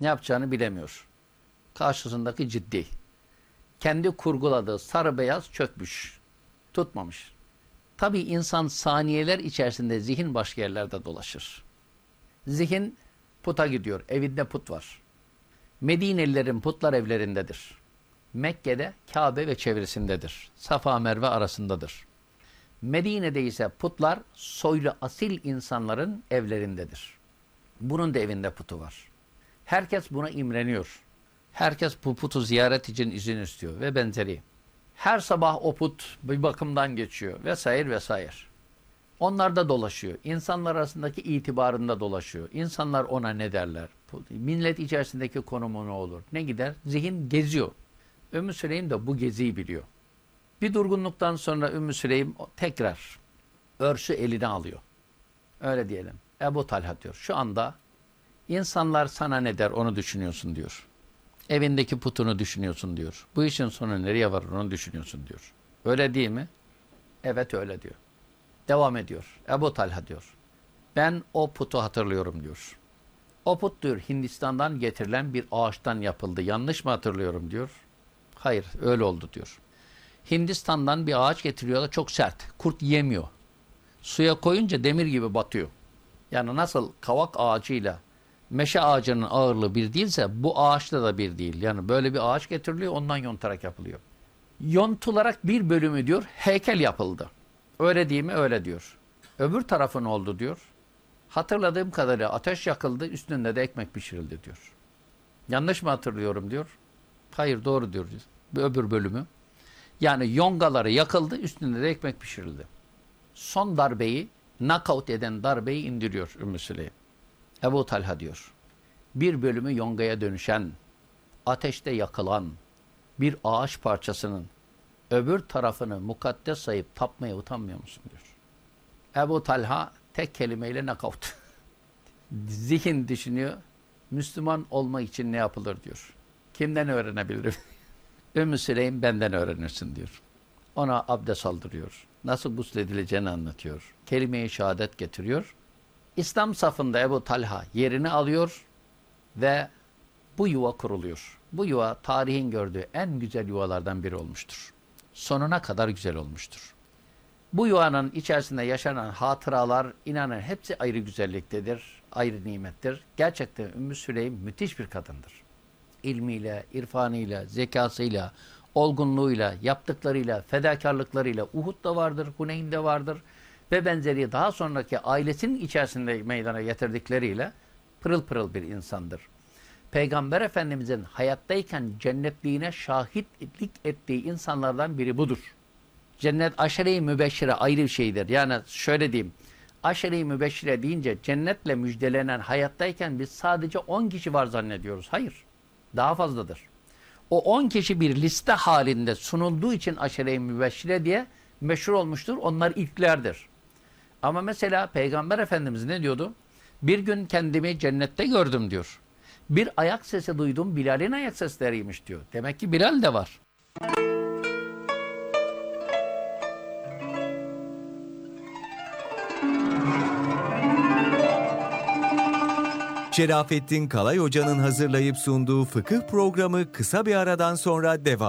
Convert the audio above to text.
Ne yapacağını bilemiyor. Karşısındaki ciddi. Kendi kurguladığı sarı beyaz çökmüş. Tutmamış. Tabii insan saniyeler içerisinde zihin başka yerlerde dolaşır. Zihin puta gidiyor. Evinde put var. Medinelilerin putlar evlerindedir. Mekke'de Kabe ve çevresindedir. Safa Merve arasındadır. Medine'de ise putlar soylu asil insanların evlerindedir. Bunun da evinde putu var. Herkes buna imreniyor. Herkes bu putu ziyaret için izin istiyor ve benzeri. Her sabah o put bir bakımdan geçiyor vesaire vesaire. Onlar da dolaşıyor. İnsanlar arasındaki itibarında dolaşıyor. İnsanlar ona ne derler? Millet içerisindeki konumu ne olur? Ne gider? Zihin geziyor. Ümmü Süleym de bu geziyi biliyor. Bir durgunluktan sonra Ümmü Süleym tekrar örsü eline alıyor. Öyle diyelim. Ebu Talha diyor. Şu anda insanlar sana ne der onu düşünüyorsun diyor. Evindeki putunu düşünüyorsun diyor. Bu işin sonu nereye varır onu düşünüyorsun diyor. Öyle değil mi? Evet öyle diyor. Devam ediyor. Ebu Talha diyor. Ben o putu hatırlıyorum diyor. O put diyor Hindistan'dan getirilen bir ağaçtan yapıldı. Yanlış mı hatırlıyorum diyor. Hayır öyle oldu diyor. Hindistan'dan bir ağaç getiriyorlar çok sert. Kurt yemiyor. Suya koyunca demir gibi batıyor. Yani nasıl kavak ağacıyla meşe ağacının ağırlığı bir değilse bu ağaçla da bir değil. Yani böyle bir ağaç getiriliyor ondan yontarak yapılıyor. Yontularak bir bölümü diyor heykel yapıldı. Öyle değil mi? Öyle diyor. Öbür tarafı ne oldu diyor. Hatırladığım kadarıyla ateş yakıldı üstünde de ekmek pişirildi diyor. Yanlış mı hatırlıyorum diyor. Hayır doğru diyor. Öbür bölümü. Yani yongaları yakıldı üstünde de ekmek pişirildi. Son darbeyi knockout eden darbeyi indiriyor Ümmü Süleym. Ebu Talha diyor. Bir bölümü yongaya dönüşen, ateşte yakılan bir ağaç parçasının öbür tarafını mukaddes sayıp tapmaya utanmıyor musun diyor. Ebu Talha tek kelimeyle knockout. Zihin düşünüyor. Müslüman olmak için ne yapılır diyor. Kimden öğrenebilirim? Ümmü Süleym benden öğrenirsin diyor. Ona abdest aldırıyor. Nasıl gusledileceğini anlatıyor. Kelime-i şehadet getiriyor. İslam safında Ebu Talha yerini alıyor ve bu yuva kuruluyor. Bu yuva tarihin gördüğü en güzel yuvalardan biri olmuştur. Sonuna kadar güzel olmuştur. Bu yuvanın içerisinde yaşanan hatıralar inanın hepsi ayrı güzelliktedir, ayrı nimettir. Gerçekten Ümmü Süleym müthiş bir kadındır. İlmiyle, irfanıyla, zekasıyla, olgunluğuyla, yaptıklarıyla, fedakarlıklarıyla Uhud'da vardır, Huneyn'de vardır ve benzeri daha sonraki ailesinin içerisinde meydana getirdikleriyle pırıl pırıl bir insandır. Peygamber Efendimizin hayattayken cennetliğine şahitlik ettiği insanlardan biri budur. Cennet aşere-i mübeşşire ayrı bir şeydir. Yani şöyle diyeyim, aşere-i mübeşşire deyince cennetle müjdelenen hayattayken biz sadece 10 kişi var zannediyoruz. Hayır, daha fazladır. O 10 kişi bir liste halinde sunulduğu için aşere-i mübeşşire diye meşhur olmuştur. Onlar ilklerdir. Ama mesela Peygamber Efendimiz ne diyordu? Bir gün kendimi cennette gördüm diyor. Bir ayak sesi duydum, Bilal'in ayak sesleriymiş diyor. Demek ki Bilal de var. Şerafettin Kalay Hoca'nın hazırlayıp sunduğu fıkıh programı kısa bir aradan sonra devam